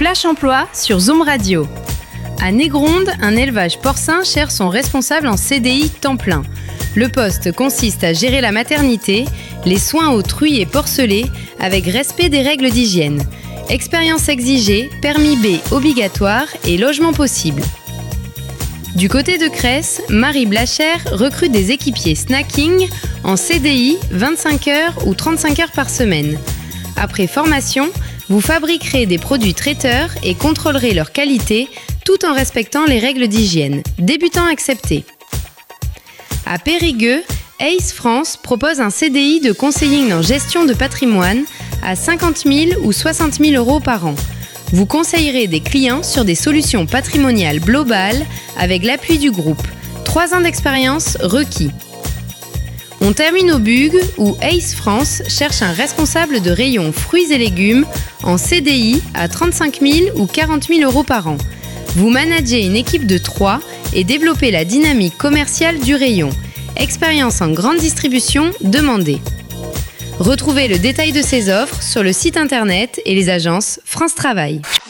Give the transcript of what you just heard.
Flash Emploi sur Zoom Radio. À Négronde, un élevage porcin cherche son responsable en CDI temps plein. Le poste consiste à gérer la maternité, les soins aux truies et porcelets avec respect des règles d'hygiène. Expérience exigée, permis B obligatoire et logement possible. Du côté de Cresse, Marie Blacher recrute des équipiers snacking en CDI 25 heures ou 35 heures par semaine. Après formation, vous fabriquerez des produits traiteurs et contrôlerez leur qualité tout en respectant les règles d'hygiène, débutants acceptés. À Périgueux, Ace France propose un CDI de conseilling en gestion de patrimoine à 50 000 ou 60 000 euros par an. Vous conseillerez des clients sur des solutions patrimoniales globales avec l'appui du groupe. 3 ans d'expérience requis. On termine au Bugue où Ace France cherche un responsable de rayon fruits et légumes en CDI à 35 000 ou 40 000 euros par an. Vous managez une équipe de 3 et développez la dynamique commerciale du rayon. Expérience en grande distribution demandée. Retrouvez le détail de ces offres sur le site internet et les agences France Travail.